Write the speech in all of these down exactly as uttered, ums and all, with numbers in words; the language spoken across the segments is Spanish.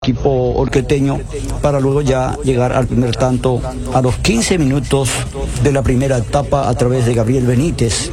equipo orqueteño para luego ya llegar al primer tanto a los quince minutos de la primera etapa a través de Gabriel Benítez.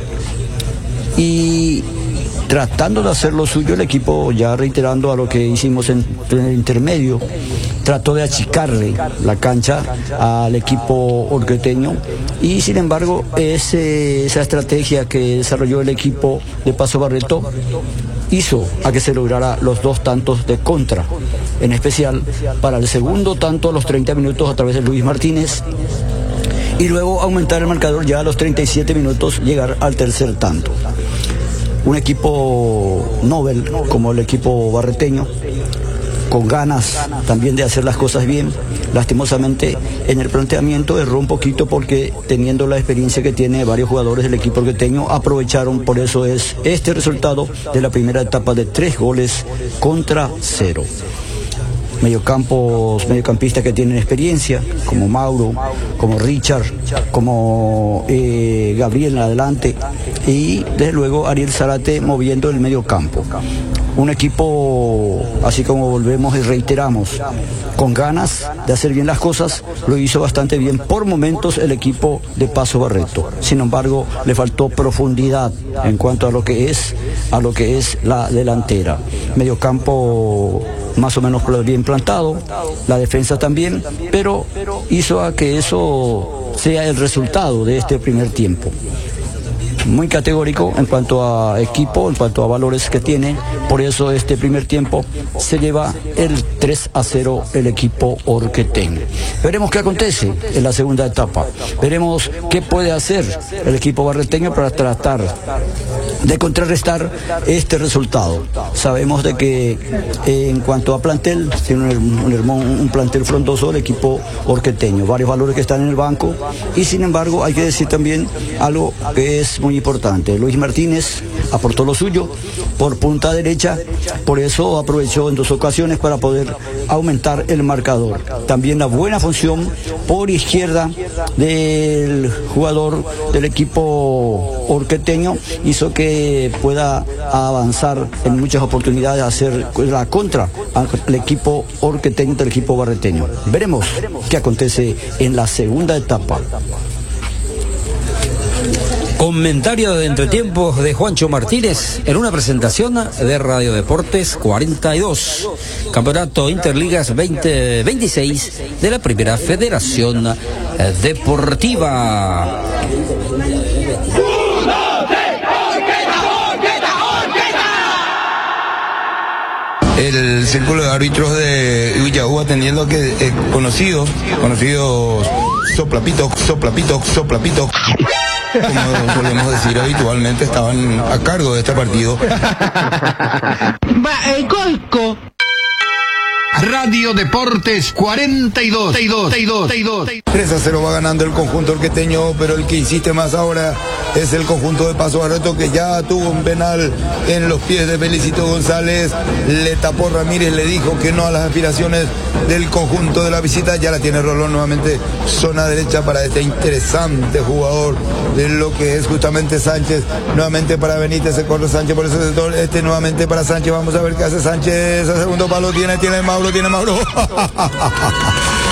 Y tratando de hacer lo suyo el equipo, ya reiterando a lo que hicimos en, en el intermedio, trató de achicarle la cancha al equipo orqueteño y sin embargo ese, esa estrategia que desarrolló el equipo de Paso Barreto hizo a que se lograra los dos tantos de contra, en especial para el segundo tanto a los treinta minutos a través de Luis Martínez y luego aumentar el marcador ya a los treinta y siete minutos, llegar al tercer tanto. Un equipo Nobel como el equipo barreteño, con ganas también de hacer las cosas bien. Lastimosamente en el planteamiento erró un poquito porque teniendo la experiencia que tiene varios jugadores del equipo orqueteño aprovecharon, por eso es este resultado de la primera etapa de tres goles contra cero. Mediocampos, mediocampistas que tienen experiencia, como Mauro, como Richard, como eh, Gabriel en adelante y desde luego Ariel Zárate moviendo el mediocampo. Un equipo, así como volvemos y reiteramos, con ganas de hacer bien las cosas, lo hizo bastante bien por momentos el equipo de Paso Barreto. Sin embargo, le faltó profundidad en cuanto a lo que es, a lo que es la delantera. Mediocampo más o menos bien plantado, la defensa también, pero hizo a que eso sea el resultado de este primer tiempo. Muy categórico en cuanto a equipo, en cuanto a valores que tiene, por eso este primer tiempo se lleva el tres a cero el equipo orqueteño. Veremos qué acontece en la segunda etapa, veremos qué puede hacer el equipo barreteño para tratar de contrarrestar este resultado. Sabemos de que eh, en cuanto a plantel, tiene un, un, un plantel frondoso el equipo orqueteño, varios valores que están en el banco y sin embargo hay que decir también algo que es muy importante. Luis Martínez aportó lo suyo por punta derecha, por eso aprovechó en dos ocasiones para poder aumentar el marcador. También la buena función por izquierda del jugador del equipo orqueteño hizo que pueda avanzar en muchas oportunidades, hacer la contra al equipo orqueteño del equipo barreteño. Veremos qué acontece en la segunda etapa. Comentario de entretiempos de Juancho Martínez en una presentación de Radio Deportes cuarenta y dos, Campeonato Interligas veinte veintiséis de la Primera Federación Deportiva. El círculo de árbitros de Villaú atendiendo que eh, conocidos, conocidos soplapitos, soplapitos, soplapitos, como solemos decir habitualmente, estaban a cargo de este partido. Va el Golco. Radio Deportes cuarenta y dos. tres a cero va ganando el conjunto orqueteño, pero el que insiste más ahora es el conjunto de Paso Barreto, que ya tuvo un penal en los pies de Felicito González. Le tapó Ramírez, le dijo que no a las aspiraciones del conjunto de la visita. Ya la tiene Rolón nuevamente, zona derecha para este interesante jugador de lo que es justamente Sánchez. Nuevamente para Benítez, se corre Sánchez por ese sector, este nuevamente para Sánchez. Vamos a ver qué hace Sánchez. A segundo palo tiene, tiene Mauro, tiene Mauro.